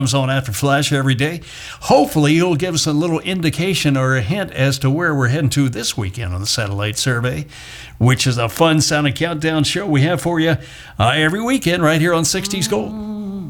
on after Flash every day. Hopefully, he'll give us a little indication or a hint as to where we're heading to this weekend on the Satellite Survey, which is a fun sounding countdown show we have for you every weekend right here on 60s Gold.